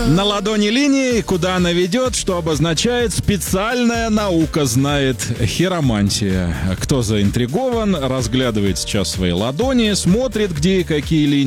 На ладони линии, куда она ведет, что обозначает специальная наука знает хиромантия. Кто заинтригован, разглядывает сейчас свои ладони, смотрит, где и какие линии